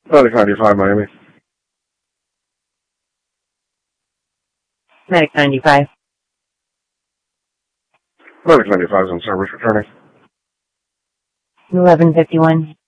Medic 95, Miami. Medic 95. Medic 95 is on service returning. 1151.